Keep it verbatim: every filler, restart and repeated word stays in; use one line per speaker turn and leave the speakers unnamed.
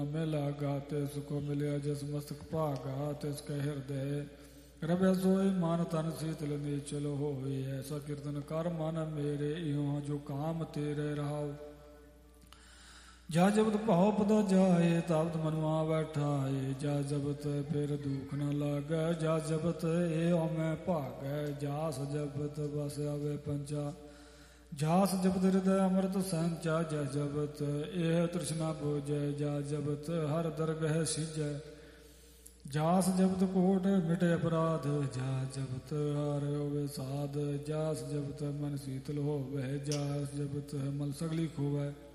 मेला गाते सुखो मिलिया जिस मस्तक भागा तिसके हृदय रवै सोई मन तन शीतल नीचल होई। ऐसा कीर्तन कर मन मेरे इहों जो काम तेरे रहाओ। जा जबत भाव पदा जाए ताबत मनुआ बैठाए। जा जबत फिर दुख न लागै जा जबत ए मैं भागै। जास जबत बस आवे पंचा जास जबत हृदय अमृत संचा। जय जबत एह तृष्णा बोझै जा जबत हर दरगह सिजै। जास जबत कोट मिटे अपराध जा जबत हर होवे साध। जास जबत मन शीतल होवै जास जबत मल सगली खोवै।